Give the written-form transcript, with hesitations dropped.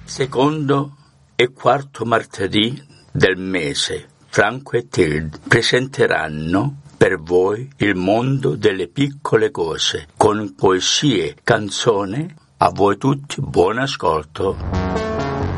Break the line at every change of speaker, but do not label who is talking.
Secondo e quarto martedì del mese, Franco e Tilde presenteranno per voi il mondo delle piccole cose, con poesie, canzoni. A voi tutti buon ascolto.